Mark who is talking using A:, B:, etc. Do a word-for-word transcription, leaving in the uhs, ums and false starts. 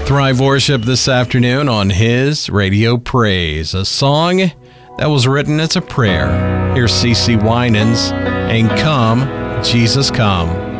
A: Thrive Worship this afternoon on His Radio Praise, a song that was written as a prayer. Here's C C Winans and Come, Jesus Come.